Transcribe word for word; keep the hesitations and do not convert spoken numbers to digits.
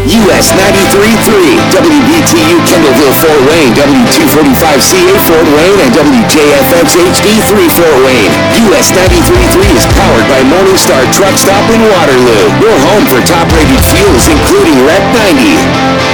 U S ninety-three point three, W B T U Kendallville Fort Wayne, W two forty-five C A Fort Wayne, and W J F X H D three Fort Wayne. U S ninety-three point three is powered by Morningstar Truck Stop in Waterloo. Your home for top-rated fuels, including Rec ninety.